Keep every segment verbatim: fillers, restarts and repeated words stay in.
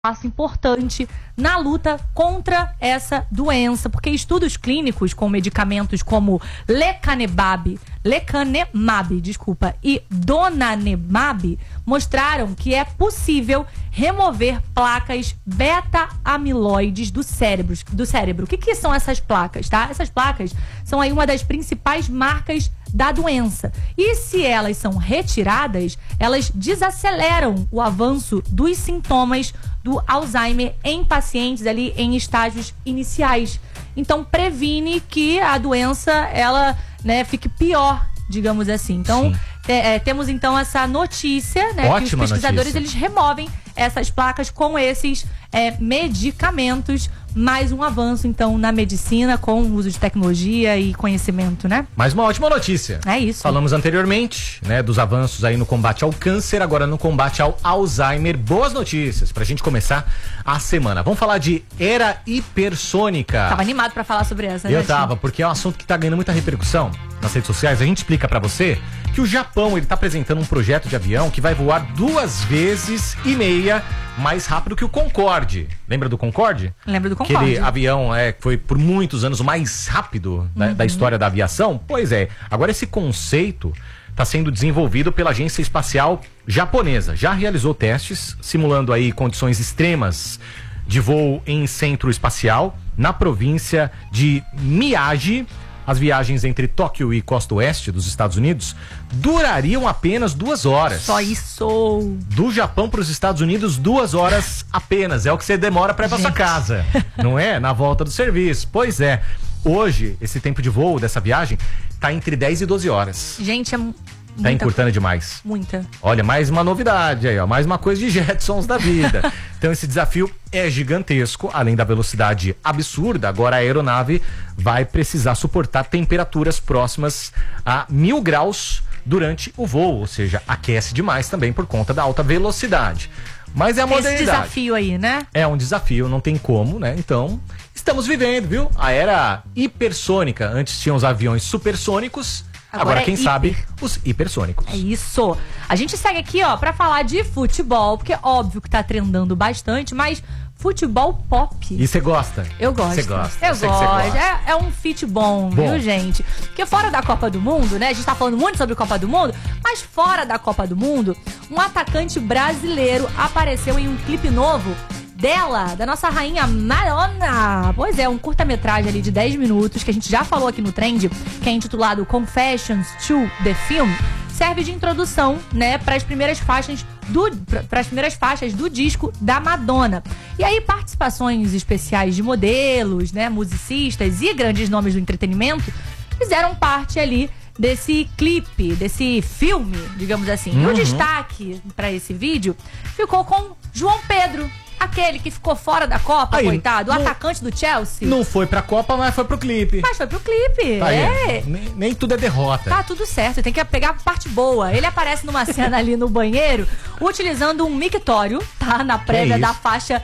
passo importante na luta contra essa doença, porque estudos clínicos com medicamentos como lecanemab, lecanemab, desculpa, e donanemab mostraram que é possível remover placas beta-amiloides do cérebro. Do cérebro. O que, que são essas placas, tá? Essas placas são aí uma das principais marcas da doença. E se elas são retiradas, elas desaceleram o avanço dos sintomas do Alzheimer em pacientes ali em estágios iniciais. Então previne que a doença ela, né, fique pior, digamos assim. Então te, é, temos então essa notícia, né, que os pesquisadores notícia. eles removem essas placas com esses é, medicamentos. Mais um avanço, então, na medicina com o uso de tecnologia e conhecimento, né? Mais uma ótima notícia. É isso. Falamos anteriormente, né, dos avanços aí no combate ao câncer, agora no combate ao Alzheimer. Boas notícias pra gente começar a semana. Vamos falar de era hipersônica. Tava animado pra falar sobre essa, né? Eu tava, porque é um assunto que tá ganhando muita repercussão nas redes sociais. A gente explica pra você que o Japão, ele tá apresentando um projeto de avião que vai voar duas vezes e meia mais rápido que o Concorde. Lembra do Concorde? Lembro do Concorde. Aquele avião é, foi por muitos anos o mais rápido da, uhum. da história da aviação. Pois é, agora esse conceito está sendo desenvolvido pela Agência Espacial Japonesa. Já realizou testes, simulando aí condições extremas de voo em centro espacial, na província de Miyagi. As viagens entre Tóquio e costa oeste dos Estados Unidos durariam apenas duas horas. Só isso. Do Japão para os Estados Unidos, duas horas apenas. É o que você demora para ir para sua casa, não é? Na volta do serviço. Pois é. Hoje, esse tempo de voo dessa viagem tá entre dez e doze horas. Gente, é Tá muita, encurtando demais. Muita. Olha, mais uma novidade aí, ó. Mais uma coisa de Jetsons da vida. Então esse desafio é gigantesco. Além da velocidade absurda, agora a aeronave vai precisar suportar temperaturas próximas a mil graus durante o voo. Ou seja, aquece demais também por conta da alta velocidade. Mas é a modernidade. Esse desafio aí, né? É um desafio, não tem como, né? Então, estamos vivendo, viu? A era hipersônica. Antes tinham os aviões supersônicos. Agora, Agora quem é sabe, os hipersônicos. É isso. A gente segue aqui, ó, pra falar de futebol, porque é óbvio que tá trendando bastante, mas futebol pop. E você gosta? Eu gosto. Você gosta? Eu, eu gosto. Gosta. É, é um fit bom, bom, viu, gente? Porque fora da Copa do Mundo, né? A gente tá falando muito sobre Copa do Mundo, mas fora da Copa do Mundo, um atacante brasileiro apareceu em um clipe novo dela, da nossa rainha Madonna. Pois é, um curta-metragem ali de dez minutos, que a gente já falou aqui no Trend, que é intitulado Confessions to the Film, serve de introdução, né, para as primeiras faixas do para as primeiras faixas do disco da Madonna. E aí participações especiais de modelos, né, musicistas e grandes nomes do entretenimento fizeram parte ali desse clipe, desse filme, digamos assim. Uhum. E o destaque para esse vídeo ficou com João Pedro, aquele que ficou fora da Copa, aí, coitado, o não, atacante do Chelsea. Não foi pra Copa, mas foi pro clipe. Mas foi pro clipe, tá é. Nem, nem tudo é derrota. Tá tudo certo, tem que pegar a parte boa. Ele aparece numa cena ali no banheiro, utilizando um mictório, tá? Na prévia da faixa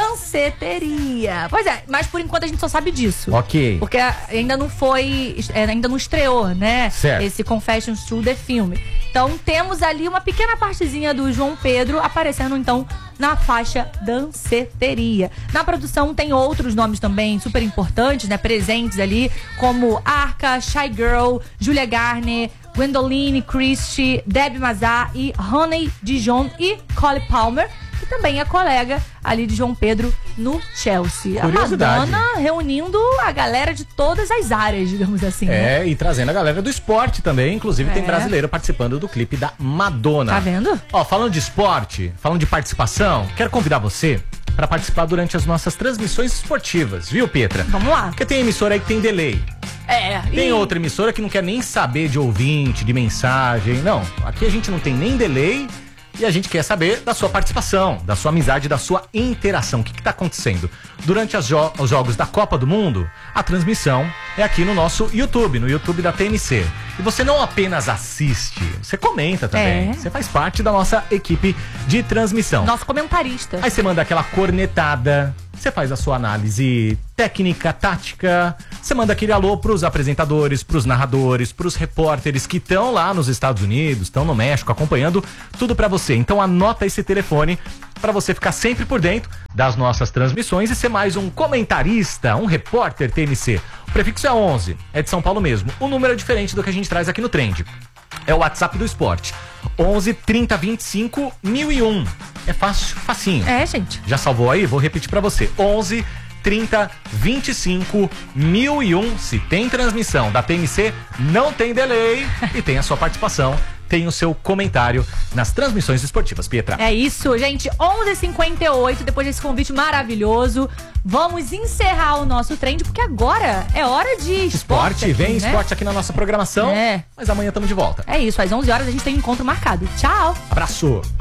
Danceteria. Pois é, mas por enquanto a gente só sabe disso. Ok. Porque ainda não foi, ainda não estreou, né? Certo. Esse Confessions to the Film. Então temos ali uma pequena partezinha do João Pedro aparecendo então na faixa Danceteria. Na produção tem outros nomes também super importantes, né? Presentes ali, como Arca, Shy Girl, Julia Garner, Gwendoline Christie, Debbie Mazar e Honey Dijon e Cole Palmer, que também é colega ali de João Pedro no Chelsea. A Madonna reunindo a galera de todas as áreas, digamos assim. É, né? E trazendo a galera do esporte também. Inclusive é. Tem brasileiro participando do clipe da Madonna. Tá vendo? Ó, falando de esporte, falando de participação, quero convidar você para participar durante as nossas transmissões esportivas, viu, Petra? Vamos lá. Porque tem emissora aí que tem delay. É. Tem e... outra emissora que não quer nem saber de ouvinte, de mensagem. Não, aqui a gente não tem nem delay. E a gente quer saber da sua participação, da sua amizade, da sua interação. O que está acontecendo? Durante as jo- os jogos da Copa do Mundo, a transmissão é aqui no nosso YouTube, no YouTube da T N C. E você não apenas assiste, você comenta também. É. Você faz parte da nossa equipe de transmissão. Nosso comentarista. Aí você manda aquela cornetada, você faz a sua análise técnica, tática, você manda aquele alô pros apresentadores, pros narradores, pros repórteres que estão lá nos Estados Unidos, estão no México, acompanhando tudo pra você. Então anota esse telefone para você ficar sempre por dentro das nossas transmissões e ser mais um comentarista, um repórter T N C. O prefixo é onze, é de São Paulo mesmo. O número é diferente do que a gente traz aqui no Trend. É o WhatsApp do esporte. onze, trinta, vinte e cinco, mil e um. É fácil, facinho. É, gente. Já salvou aí? Vou repetir pra você. onze, trinta, vinte e cinco, mil e um. Se tem transmissão da T N C, não tem delay e tem a sua participação. Tem o seu comentário nas transmissões esportivas, Pietra. É isso, gente. onze e cinquenta e oito, depois desse convite maravilhoso, vamos encerrar o nosso Trend, porque agora é hora de esporte. Esporte, aqui, vem né? esporte aqui na nossa programação. É. Mas amanhã estamos de volta. É isso, às onze horas a gente tem um encontro marcado. Tchau! Abraço!